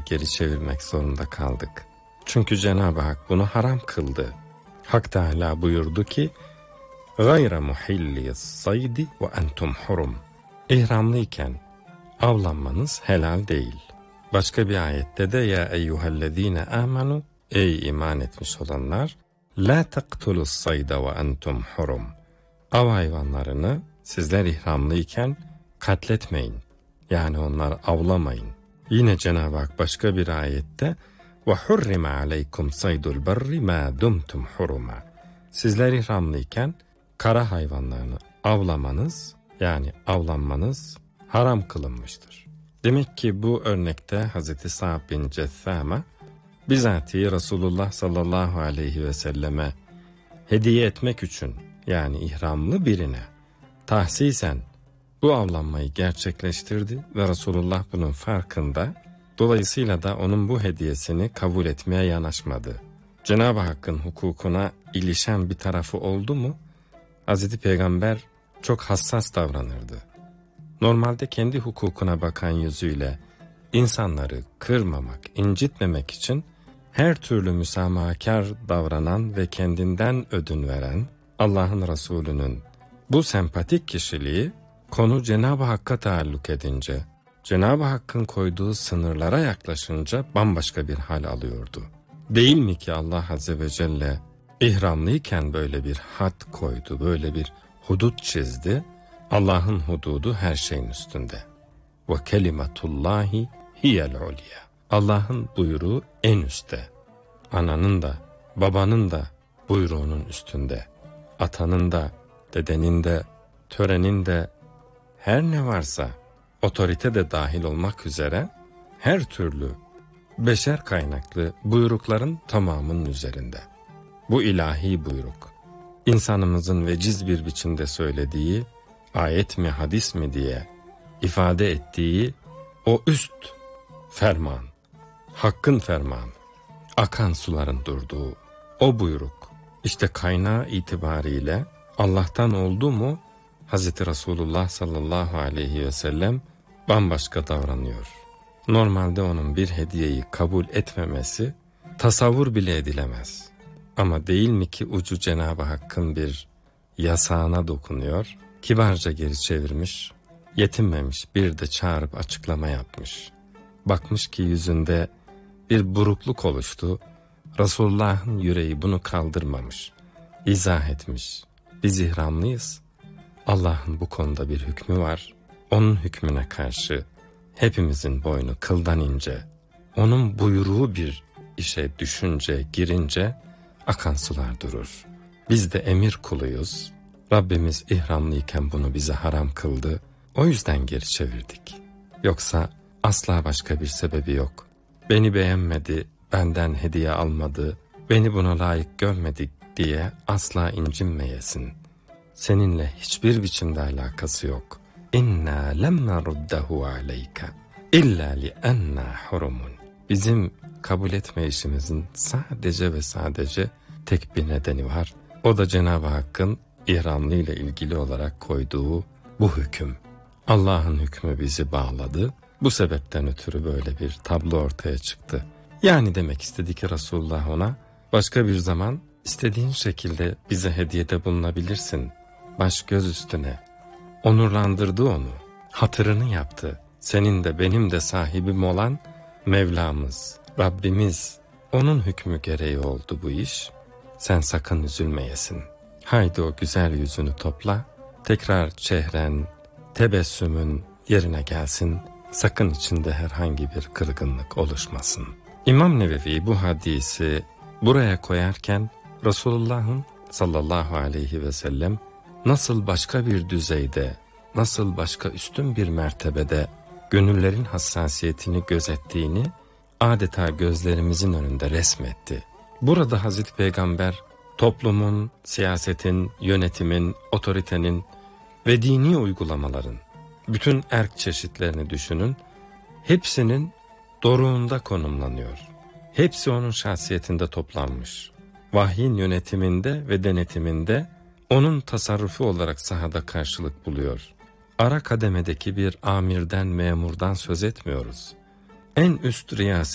geri çevirmek zorunda kaldık. Çünkü Cenab-ı Hak bunu haram kıldı. Hak Teâlâ buyurdu ki غَيْرَ مُحِلِّيَ الصَّيْدِ وَاَنْتُمْ حُرُمْ. İhramlıyken avlanmanız helal değil. Başka bir ayette de ya eyyühellezine amenu, ey iman etmiş olanlar, la taqtulus sayda ve entum hurum. Av hayvanlarını sizler ihramlıyken katletmeyin. Yani onları avlamayın. Yine Cenab-ı Hak başka bir ayette ve hurrime aleykum saydul berri ma dumtum huruma. Sizler ihramlıyken kara hayvanlarını avlamanız, yani avlanmanız haram kılınmıştır. Demek ki bu örnekte Hz. Sa'd bin Cethame bizatihi Resulullah sallallahu aleyhi ve selleme hediye etmek için, yani ihramlı birine tahsisen bu avlanmayı gerçekleştirdi ve Resulullah bunun farkında, dolayısıyla da onun bu hediyesini kabul etmeye yanaşmadı. Cenab-ı Hakk'ın hukukuna ilişen bir tarafı oldu mu, Hz. Peygamber çok hassas davranırdı. Normalde kendi hukukuna bakan yüzüyle insanları kırmamak, incitmemek için her türlü müsamahakar davranan ve kendinden ödün veren Allah'ın Resulü'nün bu sempatik kişiliği konu Cenab-ı Hakk'a taalluk edince, Cenab-ı Hakk'ın koyduğu sınırlara yaklaşınca bambaşka bir hal alıyordu. Değil mi ki Allah Azze ve Celle ihramlıyken böyle bir had koydu, böyle bir hudut çizdi? Allah'ın hududu her şeyin üstünde. Ve kelimatullahi hiyel ulya. Allah'ın buyruğu en üstte. Ananın da, babanın da buyruğunun üstünde. Atanın da, dedenin de, törenin de, her ne varsa, otorite de dahil olmak üzere, her türlü beşer kaynaklı buyrukların tamamının üzerinde. Bu ilahi buyruk, insanımızın veciz bir biçimde söylediği, ayet mi hadis mi diye ifade ettiği o üst ferman, hakkın fermanı, akan suların durduğu o buyruk, işte kaynağı itibariyle Allah'tan oldu mu Hz. Resulullah sallallahu aleyhi ve sellem bambaşka davranıyor. Normalde onun bir hediyeyi kabul etmemesi tasavvur bile edilemez. Ama değil mi ki ucu Cenab-ı Hakk'ın bir yasağına dokunuyor, kibarca geri çevirmiş, yetinmemiş, bir de çağırıp açıklama yapmış. Bakmış ki yüzünde bir burukluk oluştu, Resulullah'ın yüreği bunu kaldırmamış, izah etmiş. Biz ihramlıyız, Allah'ın bu konuda bir hükmü var, onun hükmüne karşı hepimizin boynu kıldan ince, onun buyruğu bir işe düşünce, girince akan sular durur. Biz de emir kuluyuz, Rabbimiz ihramlıyken bunu bize haram kıldı, o yüzden geri çevirdik. Yoksa asla başka bir sebebi yok. Beni beğenmedi, benden hediye almadı, beni buna layık görmedik diye asla incinmeyesin. Seninle hiçbir biçimde alakası yok. İnna lem naruddahu aleyke illa li enna hurumun. Bizim kabul etme işimizin sadece ve sadece tek bir nedeni var. O da Cenab-ı Hakk'ın ihramlı ile ilgili olarak koyduğu bu hüküm. Allah'ın hükmü bizi bağladı. Bu sebepten ötürü böyle bir tablo ortaya çıktı. Yani demek istedi ki Resulullah ona, başka bir zaman istediğin şekilde bize hediyede bulunabilirsin. Baş göz üstüne. Onurlandırdı onu. Hatırını yaptı. Senin de benim de sahibim olan Mevlamız, Rabbimiz. Onun hükmü gereği oldu bu iş. Sen sakın üzülmeyesin. Haydi o güzel yüzünü topla. Tekrar çehren, tebessümün yerine gelsin. Sakın içinde herhangi bir kırgınlık oluşmasın. İmam Nevevi bu hadisi buraya koyarken Resulullah'ın sallallahu aleyhi ve sellem nasıl başka bir düzeyde, nasıl başka üstün bir mertebede gönüllerin hassasiyetini gözettiğini adeta gözlerimizin önünde resmetti. Burada Hazreti Peygamber toplumun, siyasetin, yönetimin, otoritenin ve dini uygulamaların bütün erk çeşitlerini düşünün, hepsinin doruğunda konumlanıyor. Hepsi onun şahsiyetinde toplanmış. Vahyin yönetiminde ve denetiminde onun tasarrufu olarak sahada karşılık buluyor. Ara kademedeki bir amirden, memurdan söz etmiyoruz. En üst riyaset